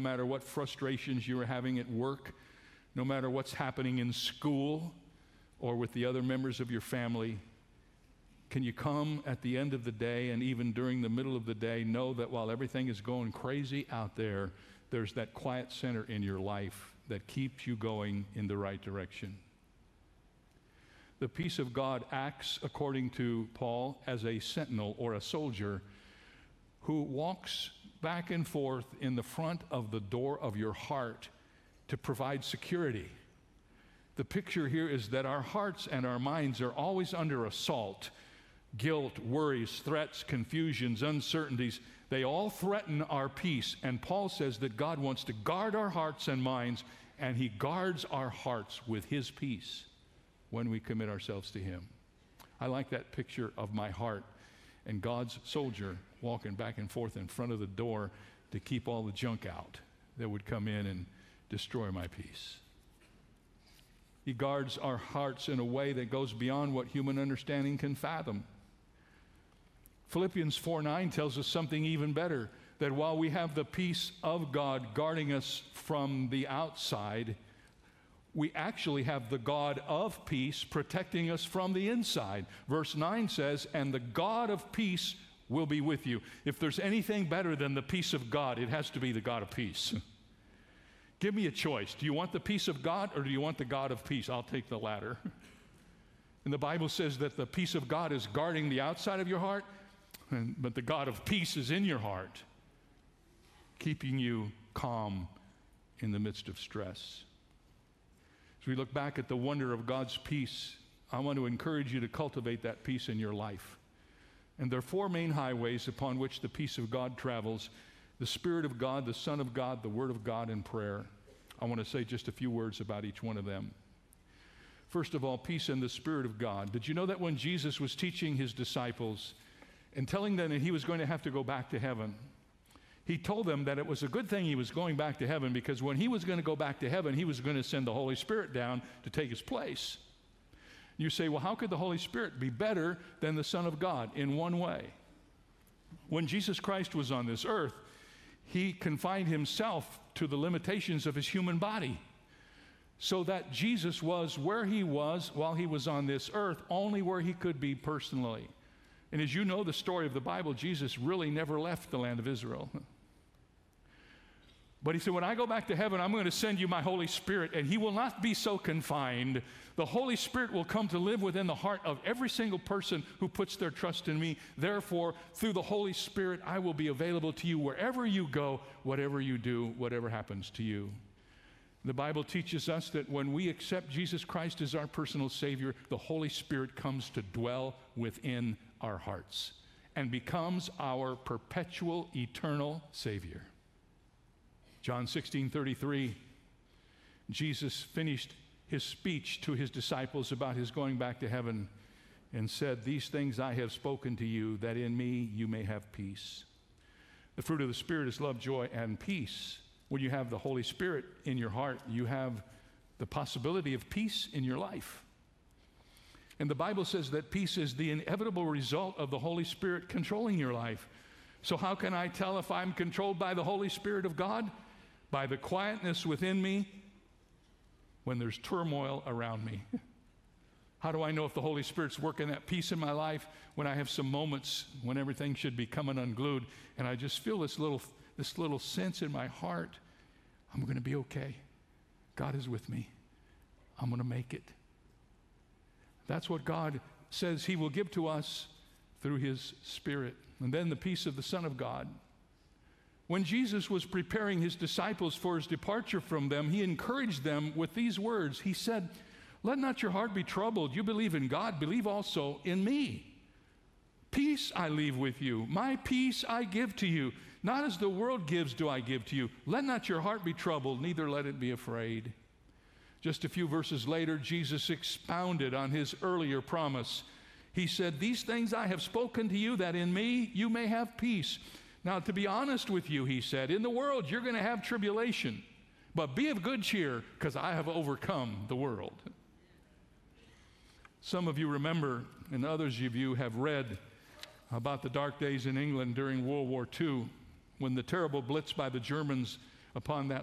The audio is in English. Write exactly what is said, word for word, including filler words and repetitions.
matter what frustrations you are having at work, no matter what's happening in school or with the other members of your family, can you come at the end of the day and even during the middle of the day know that while everything is going crazy out there, there's that quiet center in your life that keeps you going in the right direction? The peace of God acts, according to Paul, as a sentinel or a soldier who walks back and forth in the front of the door of your heart to provide security. The picture here is that our hearts and our minds are always under assault. Guilt, worries, threats, confusions, uncertainties, they all threaten our peace. And Paul says that God wants to guard our hearts and minds, and he guards our hearts with his peace when we commit ourselves to him. I like that picture of my heart and God's soldier walking back and forth in front of the door to keep all the junk out that would come in and destroy my peace. He guards our hearts in a way that goes beyond what human understanding can fathom. Philippians four nine tells us something even better, that while we have the peace of God guarding us from the outside, we actually have the God of peace protecting us from the inside. Verse nine says, and the God of peace will be with you. If there's anything better than the peace of God, it has to be the God of peace. Give me a choice. Do you want the peace of God or do you want the God of peace? I'll take the latter. And the Bible says that the peace of God is guarding the outside of your heart, and, but the God of peace is in your heart, keeping you calm in the midst of stress. As we look back at the wonder of God's peace, I want to encourage you to cultivate that peace in your life. And there are four main highways upon which the peace of God travels: the Spirit of God, the Son of God, the Word of God, and prayer. I want to say just a few words about each one of them. First of all, peace in the Spirit of God. Did you know that when Jesus was teaching his disciples and telling them that he was going to have to go back to heaven, he told them that it was a good thing he was going back to heaven, because when he was going to go back to heaven, he was going to send the Holy Spirit down to take his place. You say, well, how could the Holy Spirit be better than the Son of God? In one way. When Jesus Christ was on this earth, he confined himself to the limitations of his human body, so that Jesus was where he was while he was on this earth, only where he could be personally. And as you know the story of the Bible, Jesus really never left the land of Israel. But he said, when I go back to heaven, I'm going to send you my Holy Spirit, and he will not be so confined. The Holy Spirit will come to live within the heart of every single person who puts their trust in me. Therefore, through the Holy Spirit, I will be available to you wherever you go, whatever you do, whatever happens to you. The Bible teaches us that when we accept Jesus Christ as our personal Savior, the Holy Spirit comes to dwell within our hearts and becomes our perpetual, eternal Savior. John sixteen thirty-three, Jesus finished his speech to his disciples about his going back to heaven and said, these things I have spoken to you, that in me you may have peace. The fruit of the Spirit is love, joy, and peace. When you have the Holy Spirit in your heart, you have the possibility of peace in your life. And the Bible says that peace is the inevitable result of the Holy Spirit controlling your life. So how can I tell if I'm controlled by the Holy Spirit of God? By the quietness within me when there's turmoil around me. How do I know if the Holy Spirit's working that peace in my life? When I have some moments when everything should be coming unglued and I just feel this little, this little sense in my heart, I'm going to be okay. God is with me. I'm going to make it. That's what God says he will give to us through his Spirit. And then the peace of the Son of God. When Jesus was preparing his disciples for his departure from them, he encouraged them with these words. He said, let not your heart be troubled. You believe in God, believe also in me. Peace I leave with you. My peace I give to you. Not as the world gives do I give to you. Let not your heart be troubled, neither let it be afraid. Just a few verses later, Jesus expounded on his earlier promise. He said, these things I have spoken to you, that in me you may have peace. Now, to be honest with you, he said, in the world you're going to have tribulation, but be of good cheer, because I have overcome the world. Some of you remember, and others of you have read about the dark days in England during World War Two, when the terrible blitz by the Germans upon that